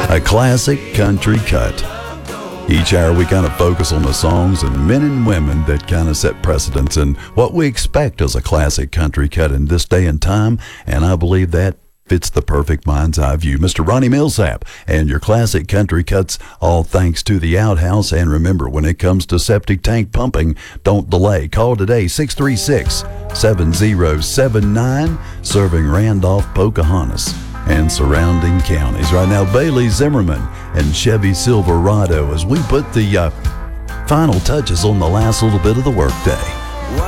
A classic country cut. Each hour we kind of focus on the songs and men and women that kind of set precedents and what we expect as a classic country cut in this day and time, and I believe that fits the perfect mind's eye view. Mr. Ronnie Millsap and your classic country cuts, all thanks to the Outhouse. And remember, when it comes to septic tank pumping, don't delay. Call today, 636-7079, serving Randolph, Pocahontas, and surrounding counties. Right now, Bailey Zimmerman and Chevy Silverado as we put the final touches on the last little bit of the workday.